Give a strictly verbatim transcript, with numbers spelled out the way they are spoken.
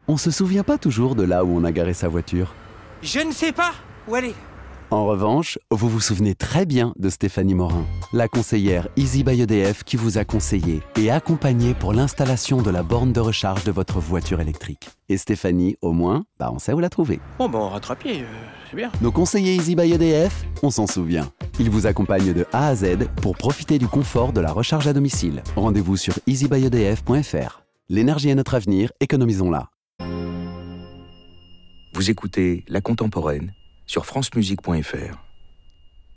On se souvient pas toujours de là où on a garé sa voiture. Je ne sais pas où aller. En revanche, vous vous souvenez très bien de Stéphanie Morin, la conseillère Easy by E D F qui vous a conseillé et accompagné pour l'installation de la borne de recharge de votre voiture électrique. Et Stéphanie, au moins, bah on sait où la trouver. Bon, ben, rattrapier, euh, c'est bien. Nos conseillers Easy by E D F, on s'en souvient. Ils vous accompagnent de A à Z pour profiter du confort de la recharge à domicile. Rendez-vous sur easy by e d f point f r. L'énergie est notre avenir, économisons-la. Vous écoutez La Contemporaine sur francemusique point f r.